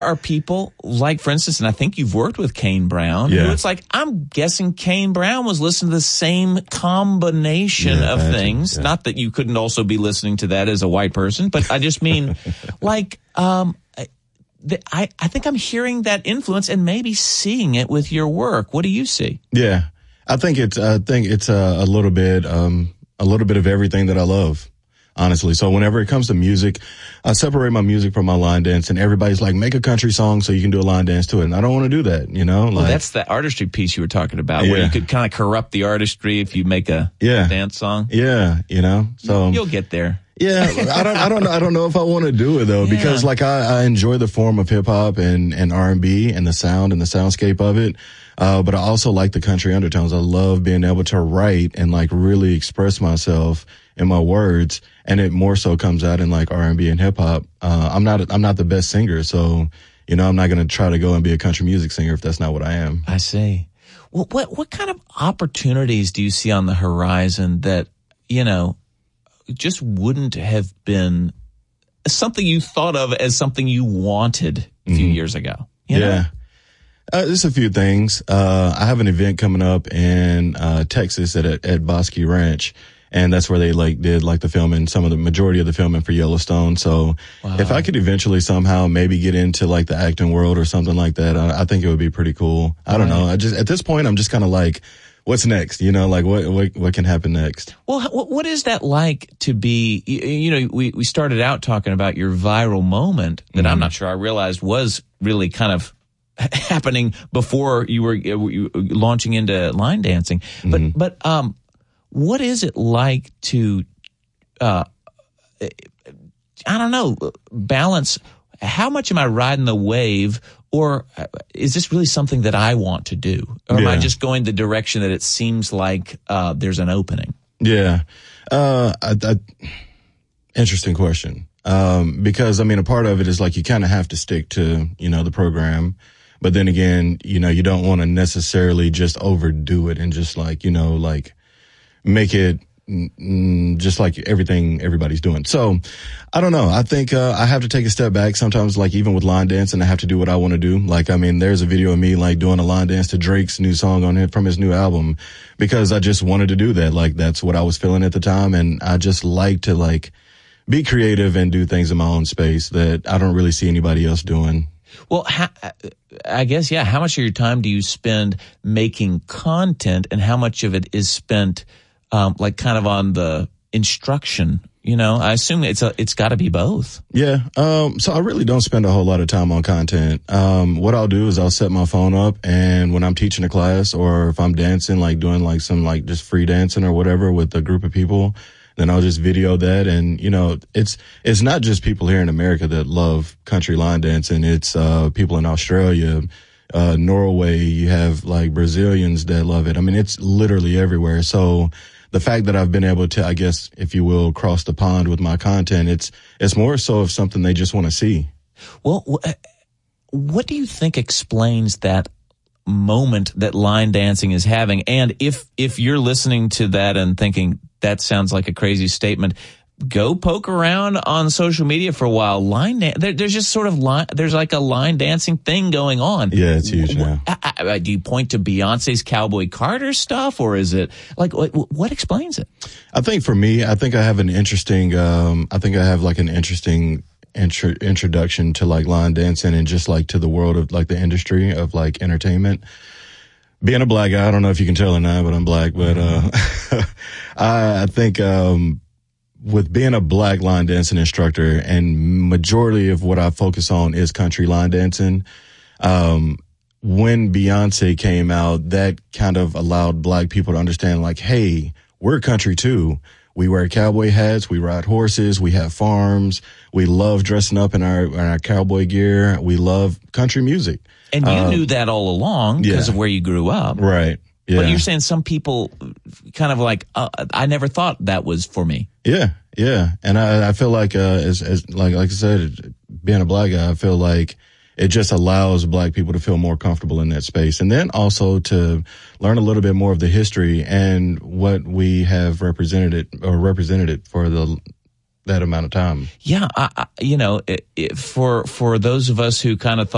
are people like, for instance, and I think you've worked with Kane Brown, who it's like, I'm guessing Kane Brown was listening to the same combination of things. Yeah. Not that you couldn't also be listening to that as a white person, but I just mean, like, I think I'm hearing that influence and maybe seeing it with your work. What do you see? Yeah, I think it's a little bit of everything that I love. Honestly. So whenever it comes to music, I separate my music from my line dance, and everybody's like, make a country song so you can do a line dance to it. And I don't want to do that, you know? Well, that's the artistry piece you were talking about, where you could kind of corrupt the artistry if you make a dance song. Yeah, you know? So you'll get there. Yeah, I don't know if I want to do it though, because like I enjoy the form of hip hop and R&B and the sound and the soundscape of it. But I also like the country undertones. I love being able to write and like really express myself in my words, and it more so comes out in like R&B and hip hop. I'm not the best singer, so you know I'm not going to try to go and be a country music singer if that's not what I am. I see. Well, what kind of opportunities do you see on the horizon that, you know, just wouldn't have been something you thought of as something you wanted a few years ago? You know? There's a few things. I have an event coming up in Texas at Bosque Ranch, and that's where they did the filming, some of the majority of the filming for Yellowstone. So if I could eventually somehow maybe get into like the acting world or something like that, I think it would be pretty cool. I don't know. At this point, I'm just kind of like, what's next? You know, like what can happen next? Well, what is that like to be, you know, we started out talking about your viral moment that I'm not sure I realized was really kind of happening before you were launching into line dancing. But what is it like to, I don't know, balance? How much am I riding the wave, or is this really something that I want to do? Or am I just going the direction that it seems like there's an opening? Yeah. Interesting question. Because, I mean, a part of it is like you kind of have to stick to, you know, the program. But then again, you know, you don't want to necessarily just overdo it and just like, you know, like make it just like everything everybody's doing. So I don't know. I think I have to take a step back sometimes, like even with line dancing, I have to do what I want to do. Like, I mean, there's a video of me like doing a line dance to Drake's new song on it from his new album because I just wanted to do that. Like, that's what I was feeling at the time. And I just like to like be creative and do things in my own space that I don't really see anybody else doing. Well, I guess, how much of your time do you spend making content, and how much of it is spent like kind of on the instruction? You know, I assume it's got to be both. Yeah. So I really don't spend a whole lot of time on content. What I'll do is I'll set my phone up, and when I'm teaching a class or if I'm dancing, like doing like some like just free dancing or whatever with a group of people, then I'll just video that. And, you know, it's not just people here in America that love country line dancing. It's people in Australia, Norway. You have like Brazilians that love it. I mean, it's literally everywhere. So the fact that I've been able to, I guess, if you will, cross the pond with my content, it's more so of something they just want to see. Well, what do you think explains that moment that line dancing is having? And if you're listening to that and thinking that sounds like a crazy statement, go poke around on social media for a while. There's just sort of there's like a line dancing thing going on. Yeah, it's huge now. Do you point to Beyonce's Cowboy Carter stuff, or is it like what explains it? I think for me, I have an interesting. Introduction to like line dancing and just like to the world of like the industry of like entertainment. Being a black guy, I don't know if you can tell or not, but I'm black. But I think with being a black line dancing instructor, and majority of what I focus on is country line dancing. When Beyonce came out, that kind of allowed black people to understand like, hey, we're country too. We wear cowboy hats. We ride horses. We have farms. We love dressing up in our cowboy gear. We love country music. And you knew that all along because of where you grew up. Right. Yeah. But you're saying some people kind of like, I never thought that was for me. Yeah. Yeah. And I feel like, as like I said, being a black guy, I feel like it just allows black people to feel more comfortable in that space. And then also to learn a little bit more of the history and what we have represented for that amount of time. Yeah. For those of us who kind of thought